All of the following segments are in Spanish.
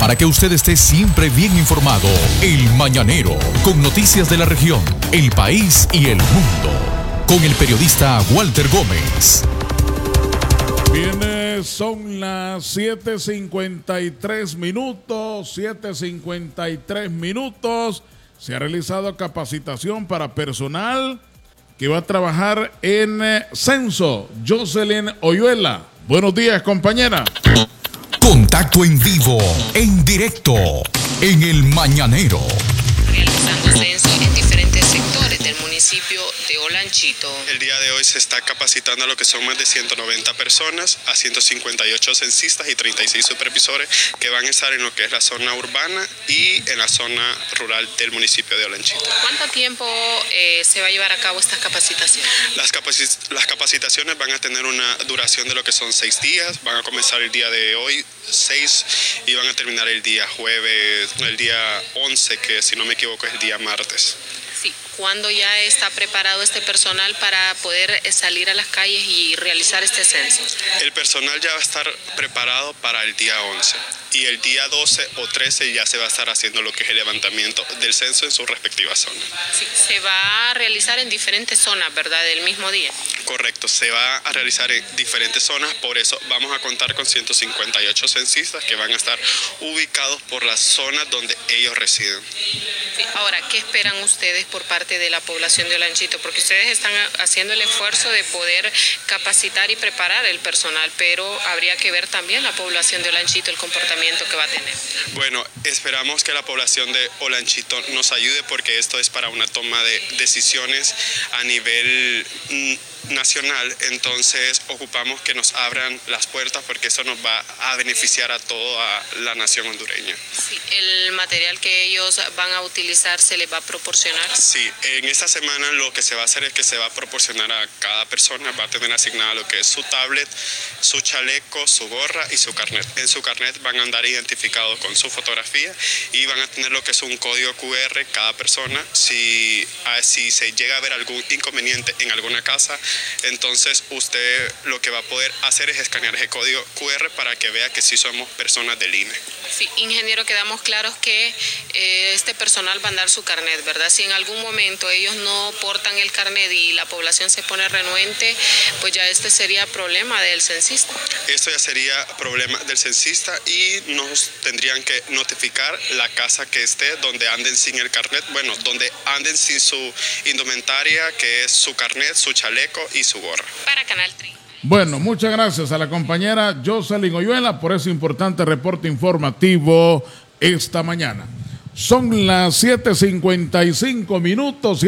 para que usted esté siempre bien informado. El Mañanero, con noticias de la región, el país y el mundo. Con el periodista Walter Gómez. Bien, son las 7:53 minutos. 7:53 minutos. Se ha realizado capacitación para personal que va a trabajar en censo. Jocelyn Oyuela. Buenos días, compañera. Contacto en vivo, en directo, en el Mañanero. Realizando censo en diferentes sectores del municipio de Olanchito. El día de hoy se está capacitando a lo que son más de 190 personas, a 158 censistas y 36 supervisores que van a estar en lo que es la zona urbana y en la zona rural del municipio de Olanchito. ¿Cuánto tiempo se va a llevar a cabo estas capacitaciones? Las capacitaciones van a tener una duración de lo que son 6 días, van a comenzar el día de hoy 6 y van a terminar el día jueves, el día 11, que si no me equivoco es el día martes. Sí, ¿cuándo ya está preparado este personal para poder salir a las calles y realizar este censo? El personal ya va a estar preparado para el día 11 y el día 12 o 13 ya se va a estar haciendo lo que es el levantamiento del censo en su respectiva zona. Sí, se va a realizar en diferentes zonas, ¿verdad?, del mismo día. Correcto, se va a realizar en diferentes zonas, por eso vamos a contar con 158 censistas que van a estar ubicados por las zonas donde ellos residen. Sí, ahora, ¿qué esperan ustedes por parte de la población de Olanchito? Porque ustedes están haciendo el esfuerzo de poder capacitar y preparar el personal, pero habría que ver también la población de Olanchito, el comportamiento que va a tener. Bueno, esperamos que la población de Olanchito nos ayude porque esto es para una toma de decisiones a nivel nacional, entonces ocupamos que nos abran las puertas porque eso nos va a beneficiar a toda la nación hondureña. Sí, ¿el material que ellos van a utilizar se les va a proporcionar? Sí, en esta semana lo que se va a hacer es que se va a proporcionar a cada persona, va a tener asignada lo que es su tablet, su chaleco, su gorra y su carnet. En su carnet van a andar identificados con su fotografía y van a tener lo que es un código QR cada persona. Si se llega a ver algún inconveniente en alguna casa, entonces usted lo que va a poder hacer es escanear ese código QR para que vea que sí somos personas del INE. Sí, ingeniero, quedamos claros que este personal va a andar su carnet, ¿verdad? Si en algún momento ellos no portan el carnet y la población se pone renuente, pues ya este sería problema del censista. Esto ya sería problema del censista y nos tendrían que notificar la casa que esté donde anden sin el carnet, bueno, donde anden sin su indumentaria, que es su carnet, su chaleco y su gorra. Para Canal 3. Bueno, muchas gracias a la compañera Jocelyn Oyuela por ese importante reporte informativo esta mañana. Son las 7:55 minutos,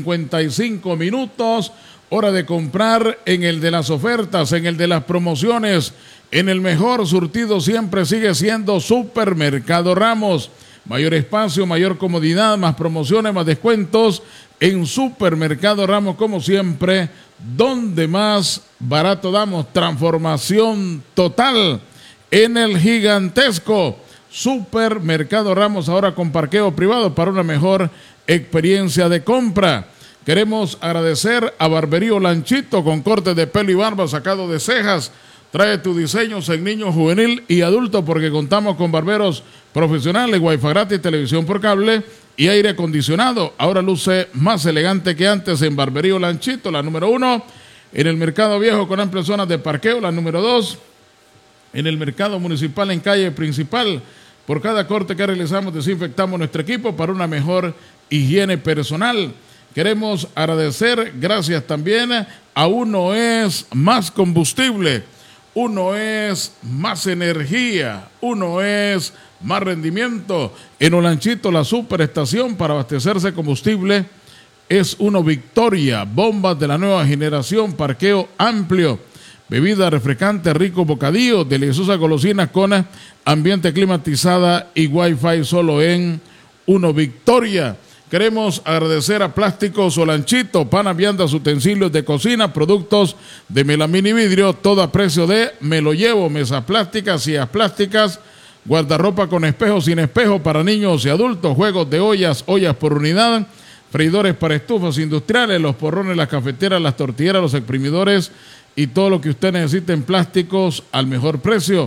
7:55 minutos, hora de comprar en el de las ofertas, en el de las promociones, en el mejor surtido siempre sigue siendo Supermercado Ramos. Mayor espacio, mayor comodidad, más promociones, más descuentos en Supermercado Ramos, como siempre, donde más barato damos. Transformación total en el gigantesco Supermercado Ramos, ahora con parqueo privado para una mejor experiencia de compra. Queremos agradecer a Barbería Olanchito con cortes de pelo y barba, sacado de cejas. Trae tus diseños en niño, juvenil y adulto porque contamos con barberos profesionales, wifi gratis, televisión por cable y aire acondicionado. Ahora luce más elegante que antes en Barbería Olanchito, la número 1. En el Mercado Viejo con amplias zonas de parqueo, la número 2. En el Mercado Municipal en calle principal. Por cada corte que realizamos desinfectamos nuestro equipo para una mejor higiene personal. Queremos agradecer, gracias también a Uno es Más Combustible. Uno es más energía, uno es más rendimiento. En Olanchito, la superestación para abastecerse combustible es Uno Victoria, bombas de la nueva generación, parqueo amplio, bebida refrescante, rico bocadillo, deliciosas golosinas con ambiente climatizada y wifi solo en Uno Victoria. Queremos agradecer a Plásticos Olanchito, panas, viandas, utensilios de cocina, productos de melamina y vidrio, todo a precio de me lo llevo, mesas plásticas, sillas plásticas, guardarropa con espejo, sin espejo para niños y adultos, juegos de ollas por unidad, freidores para estufas industriales, los porrones, las cafeteras, las tortilleras, los exprimidores y todo lo que usted necesite en plásticos al mejor precio.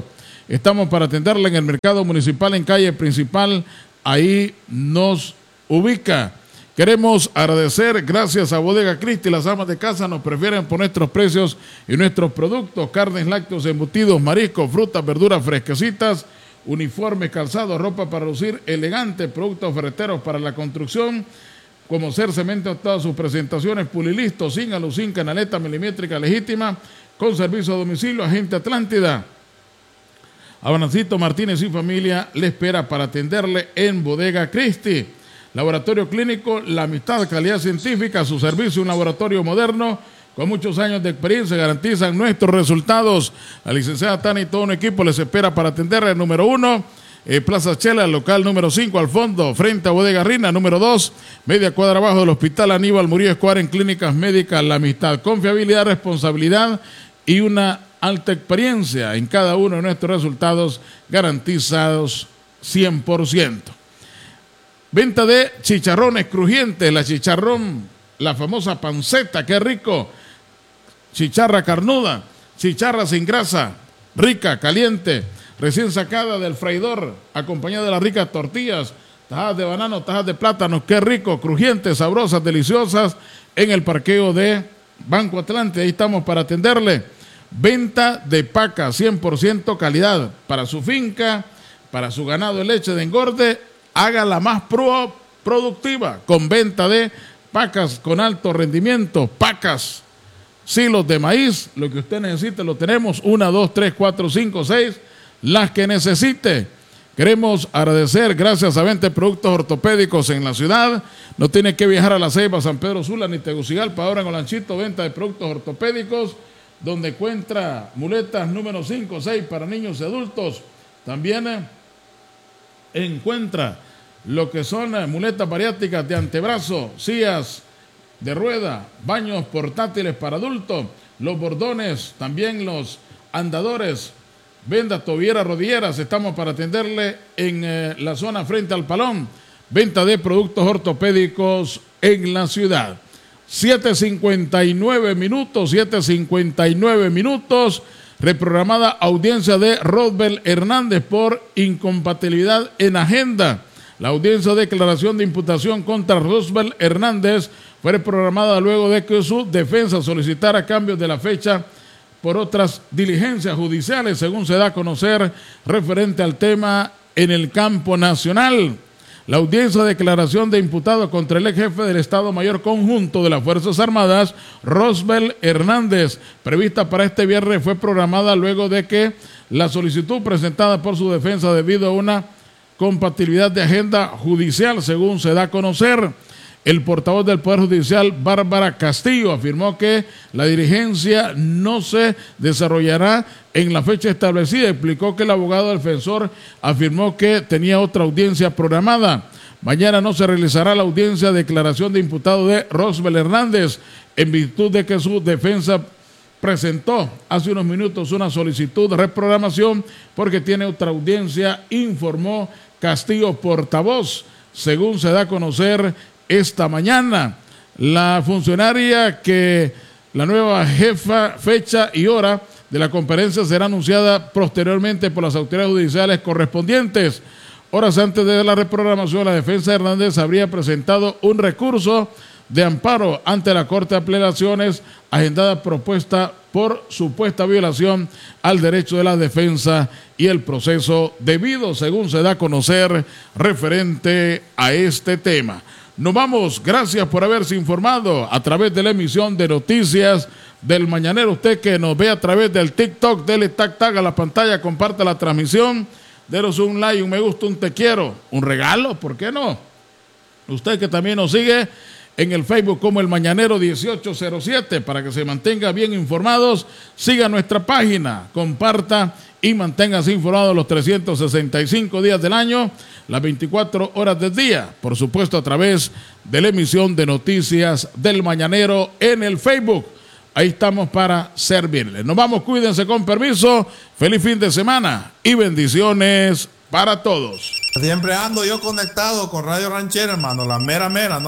Estamos para atenderle en el mercado municipal en calle principal. Ahí nos ubica. Queremos agradecer, gracias a Bodega Cristi, las amas de casa nos prefieren por nuestros precios y nuestros productos, carnes, lácteos, embutidos, mariscos, frutas, verduras fresquecitas, uniformes, calzados, ropa para lucir elegante, productos ferreteros para la construcción, como Ser Cemento en todas sus presentaciones, Pulilisto, Zinc, Alucin, Canaleta milimétrica legítima, con servicio a domicilio, Agente Atlántida. Abanancito Martínez y familia le espera para atenderle en Bodega Cristi. Laboratorio Clínico, la amistad, calidad científica, su servicio, un laboratorio moderno con muchos años de experiencia, garantizan nuestros resultados. La licenciada Tani y todo un equipo les espera para atenderle. Número 1, Plaza Chela, local número 5 al fondo, frente a Bodega Rina. Número 2, media cuadra abajo del Hospital Aníbal Murillo Escobar en Clínicas Médicas La Amistad. Confiabilidad, responsabilidad y una alta experiencia en cada uno de nuestros resultados garantizados 100%. Venta de chicharrones crujientes, la chicharrón, la famosa panceta, qué rico. Chicharra carnuda, chicharra sin grasa, rica, caliente, recién sacada del freidor, acompañada de las ricas tortillas, tajadas de banano, tajadas de plátano, qué rico, crujientes, sabrosas, deliciosas, en el parqueo de Banco Atlante. Ahí estamos para atenderle. Venta de paca, 100% calidad, para su finca, para su ganado de leche de engorde. Hágala más productiva con venta de pacas con alto rendimiento, pacas, silos de maíz, lo que usted necesite lo tenemos, 1, 2, 3, 4, 5, 6, las que necesite. Queremos agradecer, gracias a 20 productos ortopédicos en la ciudad, no tiene que viajar a La Ceiba, San Pedro Sula ni Tegucigalpa, ahora en Olanchito, venta de productos ortopédicos, donde encuentra muletas número 5, 6 para niños y adultos, también encuentra lo que son muletas bariátricas de antebrazo, sillas de rueda, baños portátiles para adultos, los bordones, también los andadores, vendas, tobilleras, rodilleras. Estamos para atenderle en la zona frente al Palón. Venta de productos ortopédicos en la ciudad. 7:59 minutos. Reprogramada audiencia de Rosbel Hernández por incompatibilidad en agenda. La audiencia de declaración de imputación contra Rosbel Hernández fue reprogramada luego de que su defensa solicitara cambios de la fecha por otras diligencias judiciales, según se da a conocer referente al tema en el campo nacional. La audiencia de declaración de imputado contra el ex jefe del Estado Mayor Conjunto de las Fuerzas Armadas, Rosbel Hernández, prevista para este viernes, fue programada luego de que la solicitud presentada por su defensa debido a una compatibilidad de agenda judicial, según se da a conocer. El portavoz del Poder Judicial, Bárbara Castillo, afirmó que la diligencia no se desarrollará en la fecha establecida. Explicó que el abogado defensor afirmó que tenía otra audiencia programada. Mañana no se realizará la audiencia de declaración de imputado de Rosbel Hernández, en virtud de que su defensa presentó hace unos minutos una solicitud de reprogramación porque tiene otra audiencia, informó Castillo, portavoz, según se da a conocer esta mañana. La funcionaria que la nueva jefa, fecha y hora de la conferencia será anunciada posteriormente por las autoridades judiciales correspondientes. Horas antes de la reprogramación, la defensa de Hernández habría presentado un recurso de amparo ante la Corte de Apelaciones, agendada propuesta por supuesta violación al derecho de la defensa y el proceso debido, según se da a conocer referente a este tema. Nos vamos, gracias por haberse informado a través de la emisión de Noticias del Mañanero. Usted que nos ve a través del TikTok, dele tag a la pantalla, comparta la transmisión, denos un like, un me gusta, un te quiero, un regalo, ¿por qué no? Usted que también nos sigue en el Facebook como El Mañanero 1807, para que se mantenga bien informados, siga nuestra página, comparta y manténgase informados los 365 días del año, las 24 horas del día, por supuesto a través de la emisión de Noticias del Mañanero en el Facebook. Ahí estamos para servirles. Nos vamos, cuídense, con permiso, feliz fin de semana y bendiciones para todos. Siempre ando yo conectado con Radio Ranchera, hermano, la mera, ¿no?